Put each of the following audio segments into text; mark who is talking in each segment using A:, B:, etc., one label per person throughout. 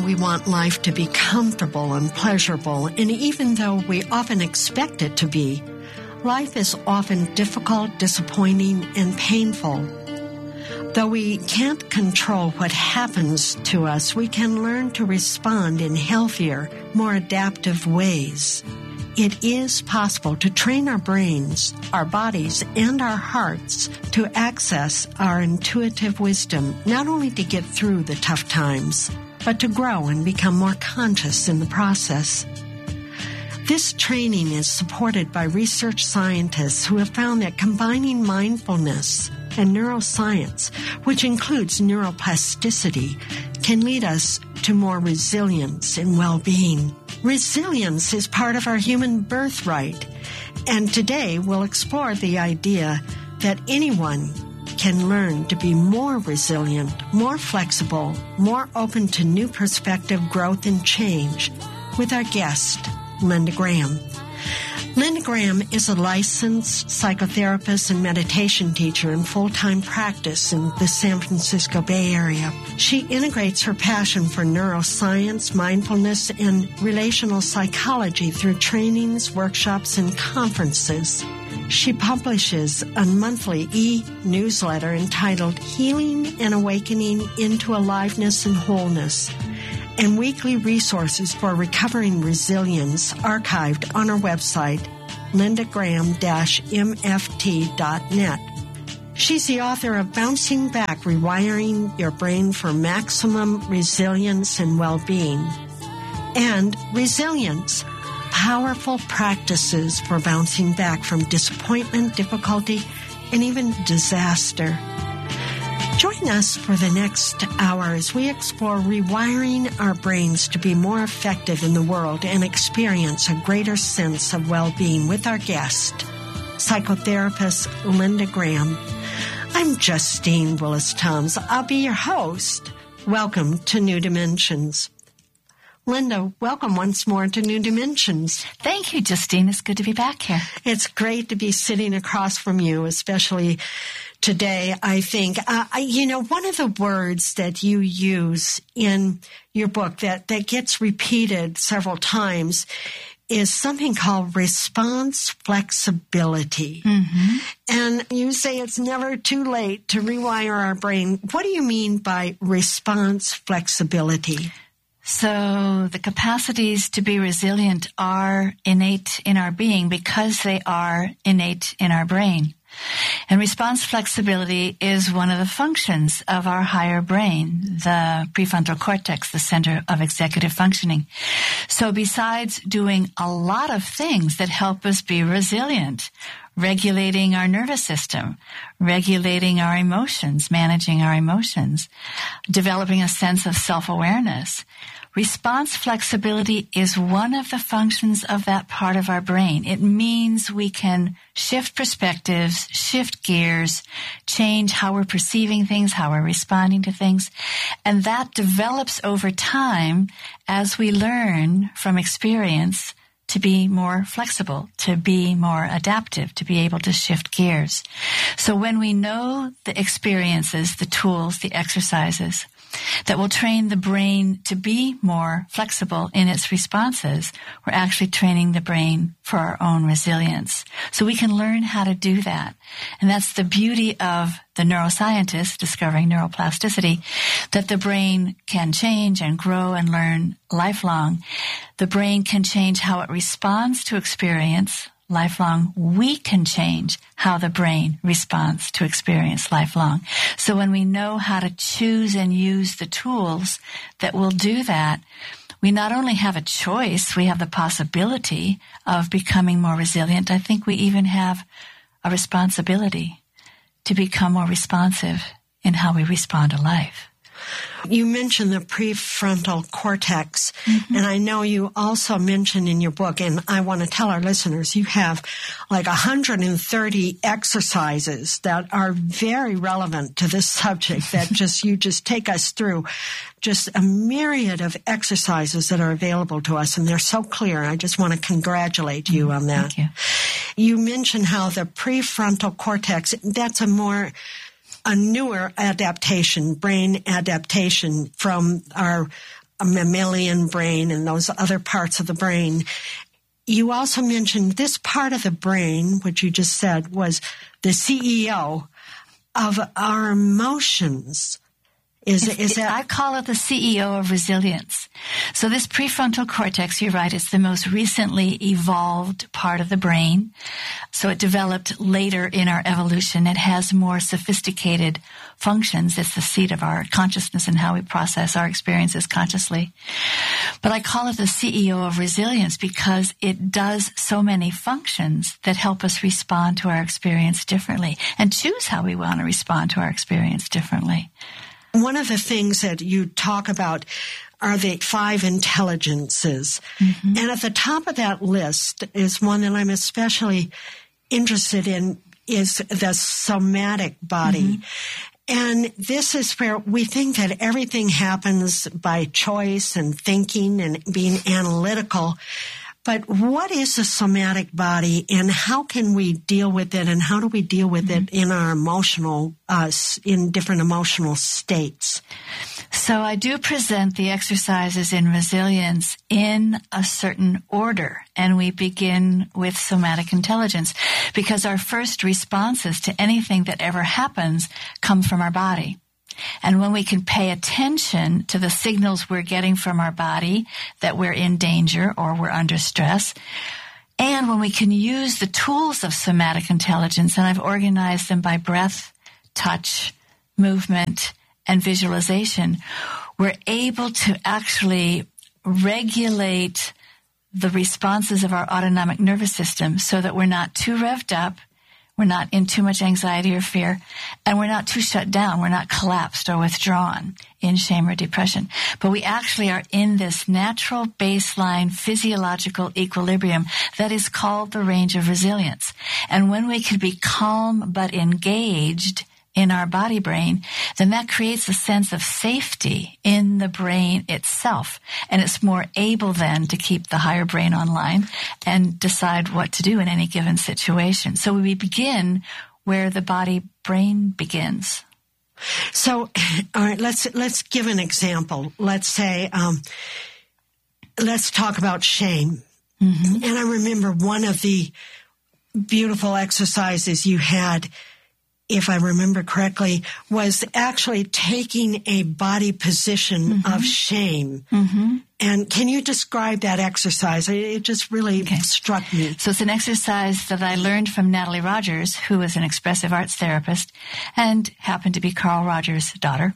A: we want life to be comfortable and pleasurable, and even though we often expect it to be, life is often difficult, disappointing, and painful. Though we can't control what happens to us, we can learn to respond in healthier, more adaptive ways. It is possible to train our brains, our bodies, and our hearts to access our intuitive wisdom, not only to get through the tough times, but to grow and become more conscious in the process. This training is supported by research scientists who have found that combining mindfulness and neuroscience, which includes neuroplasticity, can lead us to more resilience and well-being. Resilience is part of our human birthright, and today we'll explore the idea that anyone can learn to be more resilient, more flexible, more open to new perspective, growth, and change with our guest, Linda Graham. Linda Graham is a licensed psychotherapist and meditation teacher in full-time practice in the San Francisco Bay Area. She integrates her passion for neuroscience, mindfulness, and relational psychology through trainings, workshops, and conferences. She publishes a monthly e-newsletter entitled Healing and Awakening into Aliveness and Wholeness, and weekly resources for recovering resilience archived on our website, lindagraham-mft.net. She's the author of Bouncing Back, Rewiring Your Brain for Maximum Resilience and Well-Being, and Resilience, Powerful Practices for Bouncing Back from Disappointment, Difficulty, and even Disaster. Join us for the next hour as we explore rewiring our brains to be more effective in the world and experience a greater sense of well-being with our guest, psychotherapist Linda Graham. I'm Justine Willis-Toms. I'll be your host. Welcome to New Dimensions. Linda, welcome once more to New Dimensions.
B: Thank you, Justine. It's good to be back here.
A: It's great to be sitting across from you, especially today, I think. One of the words that you use in your book that gets repeated several times is something called response flexibility. Mm-hmm. And you say it's never too late to rewire our brain. What do you mean by response flexibility?
B: So the capacities to be resilient are innate in our being because they are innate in our brain. And response flexibility is one of the functions of our higher brain, the prefrontal cortex, the center of executive functioning. So besides doing a lot of things that help us be resilient, regulating our nervous system, regulating our emotions, managing our emotions, developing a sense of self-awareness, response flexibility is one of the functions of that part of our brain. It means we can shift perspectives, shift gears, change how we're perceiving things, how we're responding to things. And that develops over time as we learn from experience to be more flexible, to be more adaptive, to be able to shift gears. So when we know the experiences, the tools, the exercises that will train the brain to be more flexible in its responses, we're actually training the brain for our own resilience. So we can learn how to do that. And that's the beauty of the neuroscientists discovering neuroplasticity, that the brain can change and grow and learn lifelong. The brain can change how it responds to experience lifelong. We can change how the brain responds to experience lifelong. So when we know how to choose and use the tools that will do that, we not only have a choice, we have the possibility of becoming more resilient. I think we even have a responsibility to become more responsive in how we respond to life.
A: You mentioned the prefrontal cortex, and I know you also mentioned in your book, and I want to tell our listeners, you have like 130 exercises that are very relevant to this subject that you just take us through just a myriad of exercises that are available to us, and they're so clear. I just want to congratulate you on that.
B: Thank you.
A: You mentioned how the prefrontal cortex, that's a newer adaptation, brain adaptation from our mammalian brain and those other parts of the brain. You also mentioned this part of the brain, which you just said was the CEO of our emotions.
B: I call it the CEO of resilience. So this prefrontal cortex, you're right, it's the most recently evolved part of the brain. So it developed later in our evolution. It has more sophisticated functions. It's the seat of our consciousness and how we process our experiences consciously. But I call it the CEO of resilience because it does so many functions that help us respond to our experience differently and choose how we want to respond to our experience differently.
A: One of the things that you talk about are the 5 intelligences. Mm-hmm. And at the top of that list is one that I'm especially interested in, is the somatic body. Mm-hmm. And this is where we think that everything happens by choice and thinking and being analytical. But what is the somatic body, and how can we deal with it, and how do we deal with it in our in different emotional states?
B: So I do present the exercises in resilience in a certain order, and we begin with somatic intelligence because our first responses to anything that ever happens come from our body. And when we can pay attention to the signals we're getting from our body that we're in danger or we're under stress, and when we can use the tools of somatic intelligence, and I've organized them by breath, touch, movement, and visualization, we're able to actually regulate the responses of our autonomic nervous system so that we're not too revved up, we're not in too much anxiety or fear, and we're not too shut down. We're not collapsed or withdrawn in shame or depression. But we actually are in this natural baseline physiological equilibrium that is called the range of resilience. And when we can be calm but engaged in our body brain, then that creates a sense of safety in the brain itself. And it's more able then to keep the higher brain online and decide what to do in any given situation. So we begin where the body brain begins.
A: So, all right, let's give an example. Let's say, let's talk about shame. Mm-hmm. And I remember one of the beautiful exercises you had, if I remember correctly, was actually taking a body position of shame. Mm-hmm. And can you describe that exercise? It just really struck me.
B: So it's an exercise that I learned from Natalie Rogers, who is an expressive arts therapist and happened to be Carl Rogers' daughter.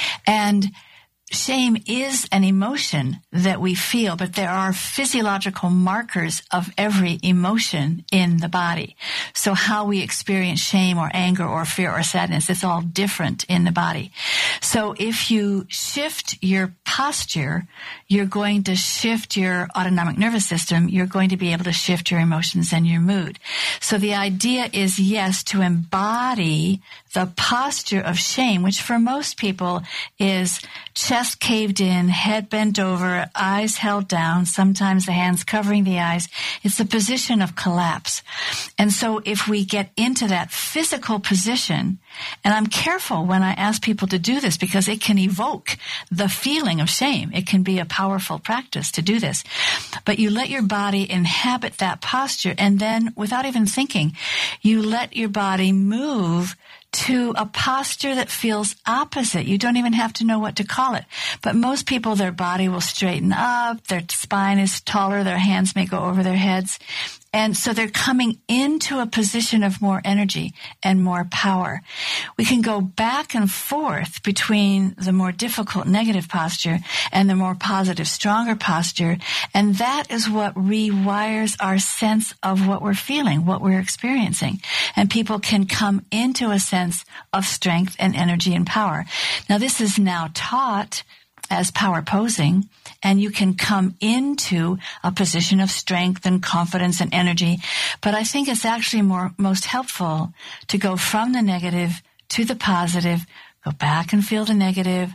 B: And shame is an emotion that we feel, but there are physiological markers of every emotion in the body. So how we experience shame or anger or fear or sadness, it's all different in the body. So if you shift your posture, you're going to shift your autonomic nervous system. You're going to be able to shift your emotions and your mood. So the idea is, yes, to embody the posture of shame, which for most people is chest caved in, head bent over, eyes held down, sometimes the hands covering the eyes. It's a position of collapse. And so if we get into that physical position, and I'm careful when I ask people to do this because it can evoke the feeling of shame. It can be a powerful practice to do this. But you let your body inhabit that posture, and then without even thinking, you let your body move to a posture that feels opposite. You don't even have to know what to call it. But most people, their body will straighten up, their spine is taller, their hands may go over their heads. And so they're coming into a position of more energy and more power. We can go back and forth between the more difficult negative posture and the more positive, stronger posture. And that is what rewires our sense of what we're feeling, what we're experiencing. And people can come into a sense of strength and energy and power. Now, this is now taught as power posing, and you can come into a position of strength and confidence and energy. But I think it's actually most helpful to go from the negative to the positive, go back and feel the negative,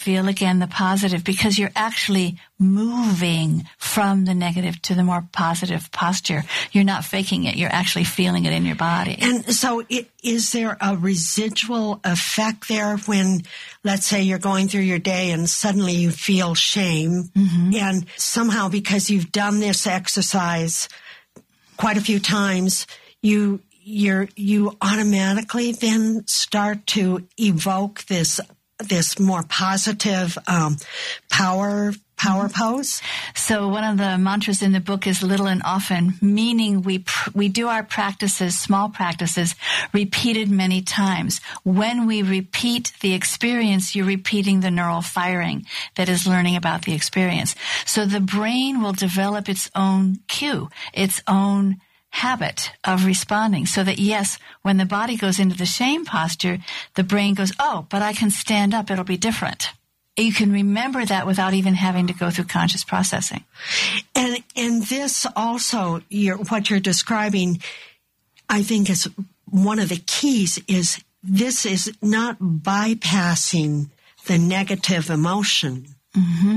B: feel again the positive, because you're actually moving from the negative to the more positive posture. You're not faking it. You're actually feeling it in your body.
A: And so is there a residual effect there when, let's say, you're going through your day and suddenly you feel shame, and somehow because you've done this exercise quite a few times, you automatically then start to evoke this more positive power pose?
B: So one of the mantras in the book is little and often, meaning we do our practices, small practices, repeated many times. When we repeat the experience, you're repeating the neural firing that is learning about the experience. So the brain will develop its own cue, its own habit of responding, so that, yes, when the body goes into the shame posture, the brain goes, oh, but I can stand up, it'll be different. You can remember that without even having to go through conscious processing.
A: And this also, what you're describing, I think is one of the keys, is this is not bypassing the negative emotion.
B: Mm-hmm.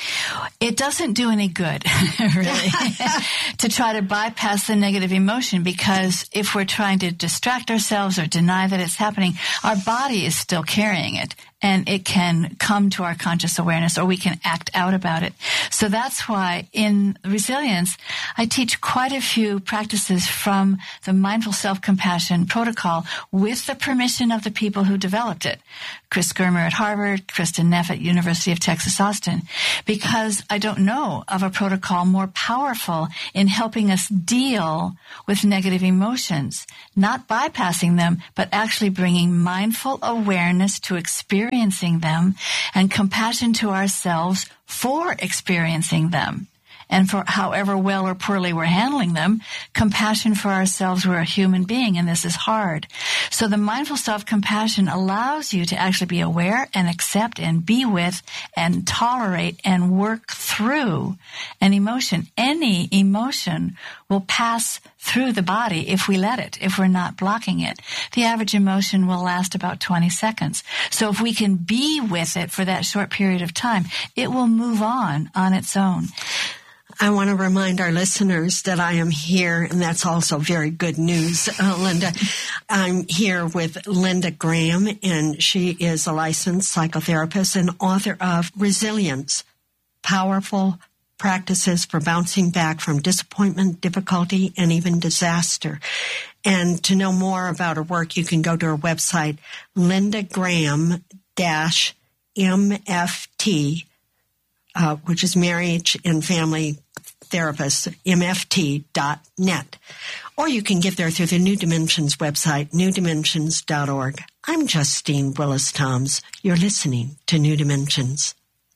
B: It doesn't do any good, really, to try to bypass the negative emotion, because if we're trying to distract ourselves or deny that it's happening, our body is still carrying it, and it can come to our conscious awareness, or we can act out about it. So that's why in Resilience, I teach quite a few practices from the Mindful Self-Compassion protocol with the permission of the people who developed it. Chris Germer at Harvard, Kristen Neff at University of Texas, Austin, because I don't know of a protocol more powerful in helping us deal with negative emotions, not bypassing them, but actually bringing mindful awareness to experiencing them and compassion to ourselves for experiencing them. And for however well or poorly we're handling them, compassion for ourselves. We're a human being, and this is hard. So the mindful self-compassion allows you to actually be aware and accept and be with and tolerate and work through an emotion. Any emotion will pass through the body if we let it, if we're not blocking it. The average emotion will last about 20 seconds. So if we can be with it for that short period of time, it will move on its own.
A: I want to remind our listeners that I am here, and that's also very good news, Linda. I'm here with Linda Graham, and she is a licensed psychotherapist and author of Resilience, Powerful Practices for Bouncing Back from Disappointment, Difficulty, and even Disaster. And to know more about her work, you can go to her website, lindagraham-mft, which is Marriage and Family Therapist, mft.net. Or you can get there through the New Dimensions website, newdimensions.org. I'm Justine Willis-Toms. You're listening to New Dimensions.